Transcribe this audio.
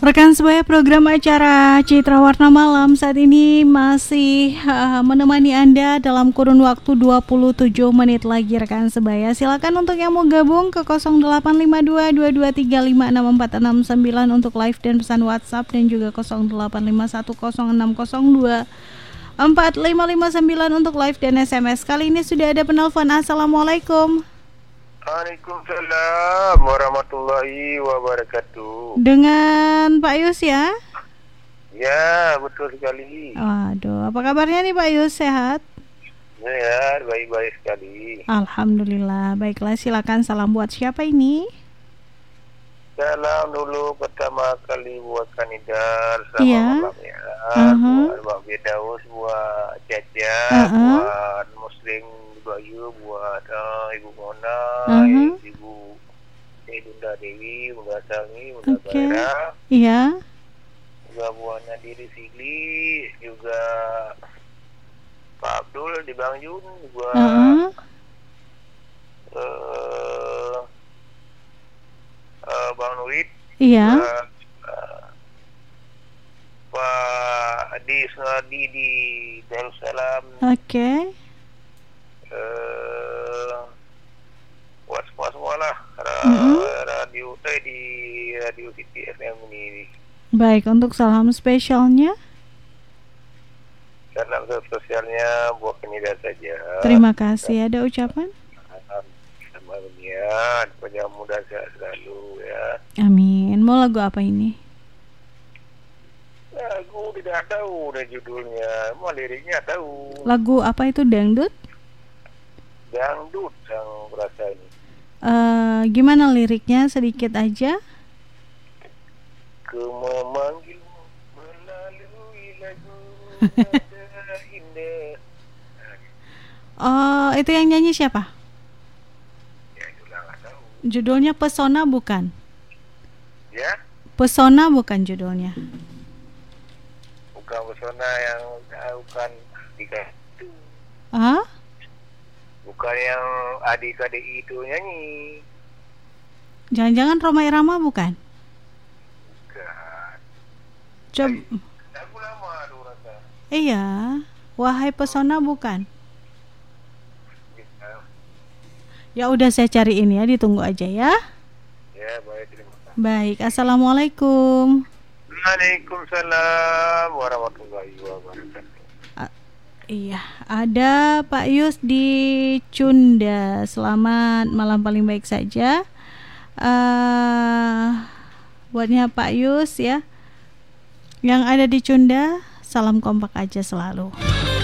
Rekan sebaya, program acara Citra Warna Malam saat ini masih menemani Anda dalam kurun waktu 27 menit lagi rekan sebaya. Silakan untuk yang mau gabung ke 085223564669 untuk live dan pesan WhatsApp, dan juga 085106024559 untuk live dan SMS. Kali ini sudah ada penelpon. Assalamualaikum. Waalaikumsalam warahmatullahi wabarakatuh. Dengan Pak Yus ya? Ya, betul sekali. Waduh, apa kabarnya nih Pak Yus, sehat? Ya, baik-baik sekali. Alhamdulillah. Baiklah, silakan, salam buat siapa ini? Salam dulu pertama kali buat Kanidar, selamat malam ya. Buat Bang Firdaus, buat Caca, buat Muslim Bayu, buat Ibu Mona, Ibu Dunda Dewi, Bunda Salmi, Bunda Baira. Iya. Juga buat Nadiri Sigli, juga Pak Abdul di Bang Yun, juga Bang Nurit. Iya. Pak Adi Sunardi di Darussalam. Oke. Buat semua lah radio di Radio City FM ini. Baik, untuk salam spesialnya? Salam spesialnya buat Kanidar saja. Terima kasih. Ada ucapan? Sama dunia, banyak mudah sehat selalu ya. Amin. Mau lagu apa ini? Lagu tidak tahu deh judulnya, mau liriknya tahu. Lagu apa itu, dangdut? Dangdut yang berasa ini. Gimana liriknya, sedikit aja? Ku memanggilmu melalui lagu nada indah. Oh, itu yang nyanyi siapa? Ya, itulah nggak tahu. Judulnya Pesona bukan? Ya? Pesona bukan judulnya? Bukan Pesona, yang bukan tiga itu. Bukan yang adik-adik itu nyanyi. Jangan-jangan Rhoma Irama bukan? Bukan. Coba. Lagu lama tuh rasa. Iya. Wahai Pesona bukan? Ya udah, saya cariin ya, ditunggu aja ya. Ya, baik, terima kasih. Baik, assalamualaikum. Waalaikumsalam warahmatullahi wabarakatuh. Iya, ada Pak Yus di Cunda. Selamat malam, paling baik saja. Buatnya Pak Yus ya, yang ada di Cunda, salam kompak aja selalu.